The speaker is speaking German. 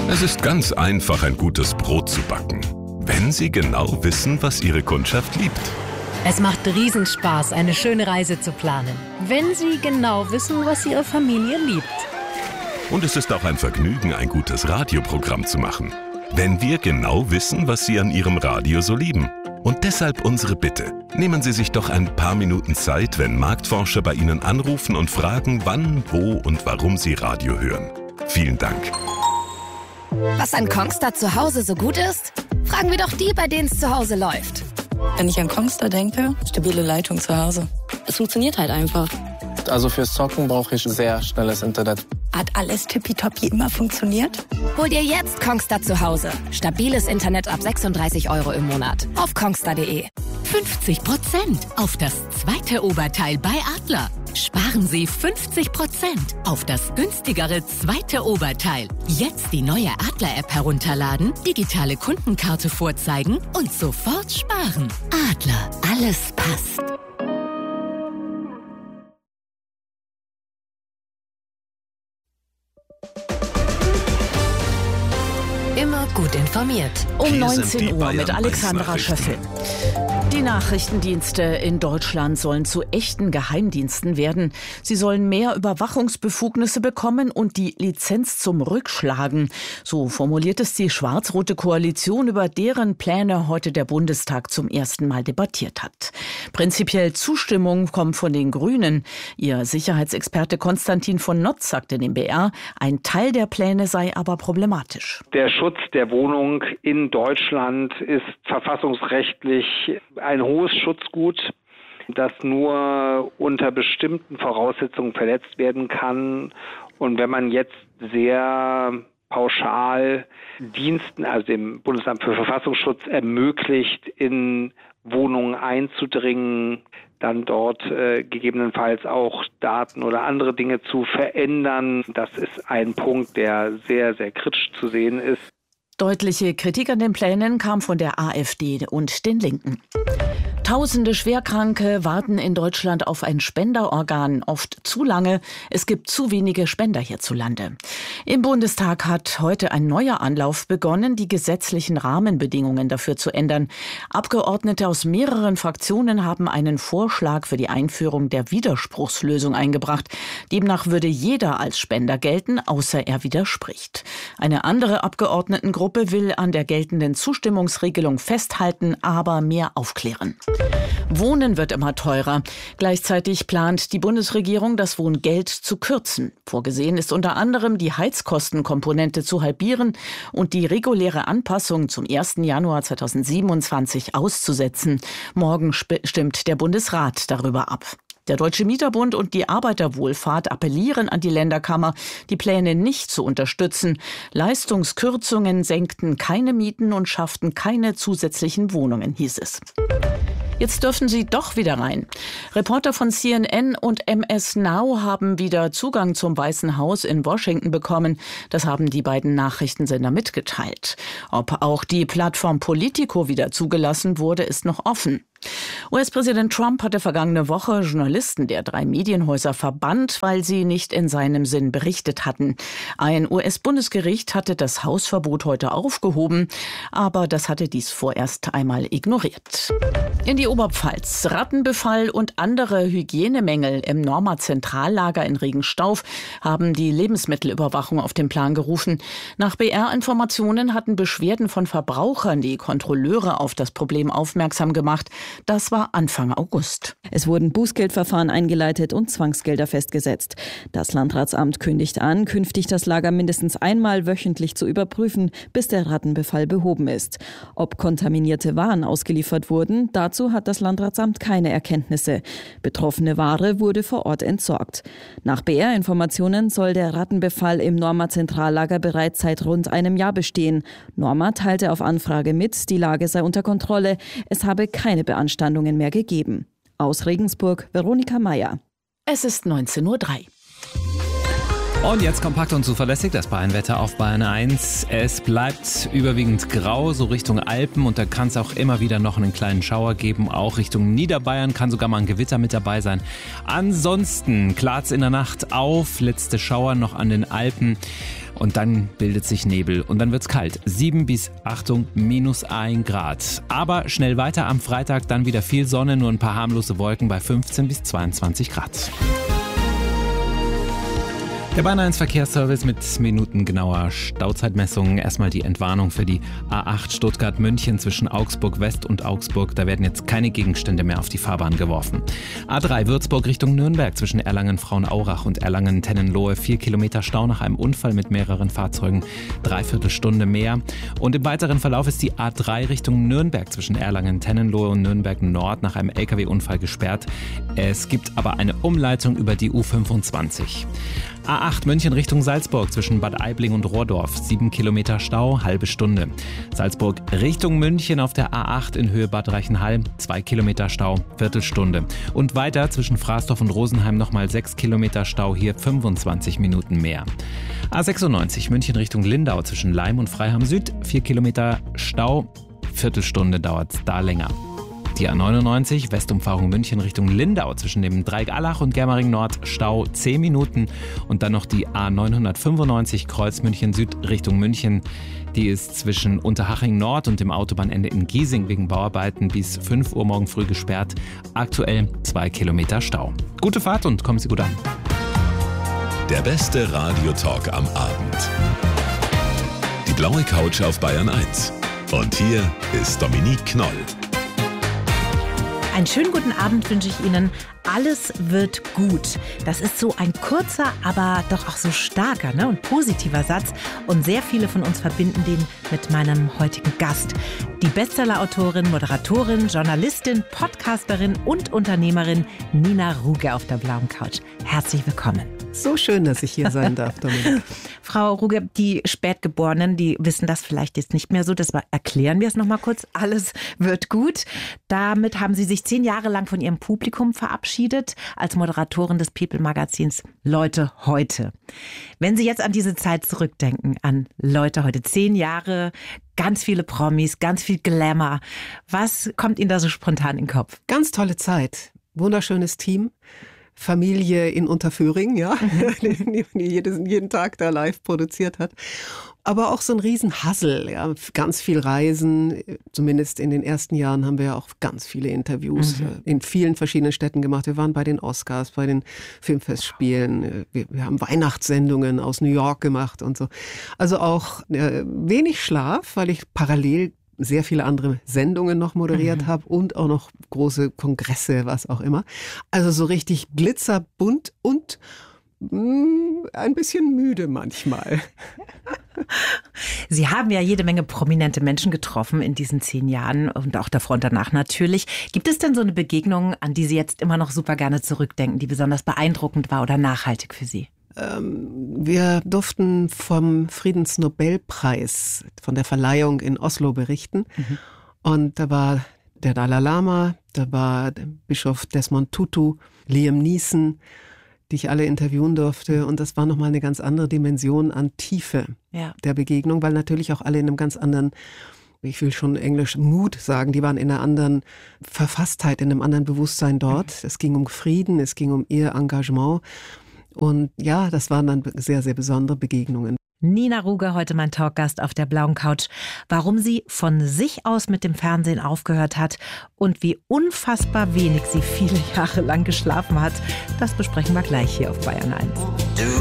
Es ist ganz einfach, ein gutes Brot zu backen, wenn Sie genau wissen, was Ihre Kundschaft liebt. Es macht Riesenspaß, eine schöne Reise zu planen, wenn Sie genau wissen, was Ihre Familie liebt. Und es ist auch ein Vergnügen, ein gutes Radioprogramm zu machen, wenn wir genau wissen, was Sie an Ihrem Radio so lieben. Und deshalb unsere Bitte. Nehmen Sie sich doch ein paar Minuten Zeit, wenn Marktforscher bei Ihnen anrufen und fragen, wann, wo und warum Sie Radio hören. Vielen Dank. Was an Kongstar zu Hause so gut ist? Fragen wir doch die, bei denen es zu Hause läuft. Wenn ich an Kongstar denke, stabile Leitung zu Hause. Es funktioniert halt einfach. Also fürs Zocken brauche ich sehr schnelles Internet. Hat alles tippitoppi immer funktioniert? Hol dir jetzt Kongstar zu Hause. Stabiles Internet ab 36 € im Monat. Auf kongstar.de. 50% auf das zweite Oberteil bei Adler. Sparen Sie 50% auf das günstigere zweite Oberteil. Jetzt die neue Adler-App herunterladen, digitale Kundenkarte vorzeigen und sofort sparen. Adler, alles passt. Immer gut informiert. Um 19 Uhr mit Alexandra Schöffel. Die Nachrichtendienste in Deutschland sollen zu echten Geheimdiensten werden. Sie sollen mehr Überwachungsbefugnisse bekommen und die Lizenz zum Rückschlagen. So formuliert es die schwarz-rote Koalition, über deren Pläne heute der Bundestag zum ersten Mal debattiert hat. Prinzipiell Zustimmung kommt von den Grünen. Ihr Sicherheitsexperte Konstantin von Notz sagte dem BR, ein Teil der Pläne sei aber problematisch. Der Schutz der Wohnung in Deutschland ist verfassungsrechtlich ein hohes Schutzgut, das nur unter bestimmten Voraussetzungen verletzt werden kann. Und wenn man jetzt sehr pauschal Diensten, also dem Bundesamt für Verfassungsschutz, ermöglicht, in Wohnungen einzudringen, dann dort gegebenenfalls auch Daten oder andere Dinge zu verändern, das ist ein Punkt, der sehr, sehr kritisch zu sehen ist. Deutliche Kritik an den Plänen kam von der AfD und den Linken. Tausende Schwerkranke warten in Deutschland auf ein Spenderorgan, oft zu lange. Es gibt zu wenige Spender hierzulande. Im Bundestag hat heute ein neuer Anlauf begonnen, die gesetzlichen Rahmenbedingungen dafür zu ändern. Abgeordnete aus mehreren Fraktionen haben einen Vorschlag für die Einführung der Widerspruchslösung eingebracht. Demnach würde jeder als Spender gelten, außer er widerspricht. Eine andere Abgeordnetengruppe will an der geltenden Zustimmungsregelung festhalten, aber mehr aufklären. Wohnen wird immer teurer. Gleichzeitig plant die Bundesregierung, das Wohngeld zu kürzen. Vorgesehen ist unter anderem, die Heizkostenkomponente zu halbieren und die reguläre Anpassung zum 1. Januar 2027 auszusetzen. Morgen stimmt der Bundesrat darüber ab. Der Deutsche Mieterbund und die Arbeiterwohlfahrt appellieren an die Länderkammer, die Pläne nicht zu unterstützen. Leistungskürzungen senkten keine Mieten und schafften keine zusätzlichen Wohnungen, hieß es. Jetzt dürfen sie doch wieder rein. Reporter von CNN und MS Now haben wieder Zugang zum Weißen Haus in Washington bekommen. Das haben die beiden Nachrichtensender mitgeteilt. Ob auch die Plattform Politico wieder zugelassen wurde, ist noch offen. US-Präsident Trump hatte vergangene Woche Journalisten der 3 Medienhäuser verbannt, weil sie nicht in seinem Sinn berichtet hatten. Ein US-Bundesgericht hatte das Hausverbot heute aufgehoben, aber das hatte dies vorerst einmal ignoriert. In die Oberpfalz. Rattenbefall und andere Hygienemängel im Norma Zentrallager in Regenstauf haben die Lebensmittelüberwachung auf den Plan gerufen. Nach BR-Informationen hatten Beschwerden von Verbrauchern die Kontrolleure auf das Problem aufmerksam gemacht. Das war Anfang August. Es wurden Bußgeldverfahren eingeleitet und Zwangsgelder festgesetzt. Das Landratsamt kündigt an, künftig das Lager mindestens einmal wöchentlich zu überprüfen, bis der Rattenbefall behoben ist. Ob kontaminierte Waren ausgeliefert wurden, dazu hat das Landratsamt keine Erkenntnisse. Betroffene Ware wurde vor Ort entsorgt. Nach BR-Informationen soll der Rattenbefall im Norma Zentrallager bereits seit rund einem Jahr bestehen. Norma teilte auf Anfrage mit, die Lage sei unter Kontrolle. Es habe keine Beanstandungen mehr gegeben. Aus Regensburg, Veronika Meyer. Es ist 19:03 Uhr. Und jetzt kompakt und zuverlässig das Bayernwetter auf Bayern 1. Es bleibt überwiegend grau, so Richtung Alpen, und da kann es auch immer wieder noch einen kleinen Schauer geben. Auch Richtung Niederbayern kann sogar mal ein Gewitter mit dabei sein. Ansonsten klart's in der Nacht auf, letzte Schauer noch an den Alpen. Und dann bildet sich Nebel und dann wird's kalt. 7 bis, Achtung, -1 Grad. Aber schnell weiter am Freitag, dann wieder viel Sonne, nur ein paar harmlose Wolken bei 15 bis 22 Grad. Der Bayern 1 Verkehrsservice mit minutengenauer Stauzeitmessung. Erstmal die Entwarnung für die A8 Stuttgart-München zwischen Augsburg West und Augsburg. Da werden jetzt keine Gegenstände mehr auf die Fahrbahn geworfen. A3 Würzburg Richtung Nürnberg zwischen Erlangen-Frauenaurach und Erlangen-Tennenlohe. 4 Kilometer Stau nach einem Unfall mit mehreren Fahrzeugen. 3/4 Stunde mehr. Und im weiteren Verlauf ist die A3 Richtung Nürnberg zwischen Erlangen-Tennenlohe und Nürnberg-Nord nach einem LKW-Unfall gesperrt. Es gibt aber eine Umleitung über die U25. A8 München Richtung Salzburg zwischen Bad Aibling und Rohrdorf. 7 Kilometer Stau, halbe Stunde. Salzburg Richtung München auf der A8 in Höhe Bad Reichenhall. 2 Kilometer Stau, Viertelstunde. Und weiter zwischen Fraßdorf und Rosenheim nochmal 6 Kilometer Stau, hier 25 Minuten mehr. A96 München Richtung Lindau zwischen Laim und Freiham Süd. 4 Kilometer Stau, Viertelstunde dauert da länger. Die A99 Westumfahrung München Richtung Lindau zwischen dem Dreieck Allach und Germering Nord, Stau 10 Minuten. Und dann noch die A995 Kreuz München Süd Richtung München. Die ist zwischen Unterhaching Nord und dem Autobahnende in Giesing wegen Bauarbeiten bis 5 Uhr morgen früh gesperrt. Aktuell 2 Kilometer Stau. Gute Fahrt und kommen Sie gut an. Der beste Radiotalk am Abend. Die blaue Couch auf Bayern 1. Und hier ist Dominique Knoll. Einen schönen guten Abend wünsche ich Ihnen. Alles wird gut. Das ist so ein kurzer, aber doch auch so starker, und positiver Satz. Und sehr viele von uns verbinden den mit meinem heutigen Gast. Die Bestseller-Autorin, Moderatorin, Journalistin, Podcasterin und Unternehmerin Nina Ruge auf der blauen Couch. Herzlich willkommen. So schön, dass ich hier sein darf, Dominik. Frau Ruge, die Spätgeborenen, die wissen das vielleicht jetzt nicht mehr so. Das erklären wir es nochmal kurz. Alles wird gut. Damit haben Sie sich 10 Jahre lang von Ihrem Publikum verabschiedet als Moderatorin des People-Magazins Leute heute. Wenn Sie jetzt an diese Zeit zurückdenken, an Leute heute, 10 Jahre, ganz viele Promis, ganz viel Glamour. Was kommt Ihnen da so spontan in den Kopf? Ganz tolle Zeit. Wunderschönes Team. Familie in Unterföhring, die jeden Tag da live produziert hat. Aber auch so ein Riesenhassel, ganz viel Reisen. Zumindest in den ersten Jahren haben wir ja auch ganz viele Interviews in vielen verschiedenen Städten gemacht. Wir waren bei den Oscars, bei den Filmfestspielen. Wir haben Weihnachtssendungen aus New York gemacht und so. Also auch wenig Schlaf, weil ich parallel sehr viele andere Sendungen noch moderiert habe und auch noch große Kongresse, was auch immer. Also so richtig glitzerbunt und ein bisschen müde manchmal. Sie haben ja jede Menge prominente Menschen getroffen in diesen 10 Jahren und auch davor und danach natürlich. Gibt es denn so eine Begegnung, an die Sie jetzt immer noch super gerne zurückdenken, die besonders beeindruckend war oder nachhaltig für Sie? Wir durften vom Friedensnobelpreis, von der Verleihung in Oslo berichten. Und da war der Dalai Lama, da war der Bischof Desmond Tutu, Liam Neeson, die ich alle interviewen durfte. Und das war nochmal eine ganz andere Dimension an Tiefe der Begegnung, weil natürlich auch alle in einem ganz anderen, ich will schon Englisch Mood sagen, die waren in einer anderen Verfasstheit, in einem anderen Bewusstsein dort. Es ging um Frieden, es ging um ihr Engagement. Und ja, das waren dann sehr, sehr besondere Begegnungen. Nina Ruge, heute mein Talkgast auf der blauen Couch. Warum sie von sich aus mit dem Fernsehen aufgehört hat und wie unfassbar wenig sie viele Jahre lang geschlafen hat, das besprechen wir gleich hier auf Bayern 1.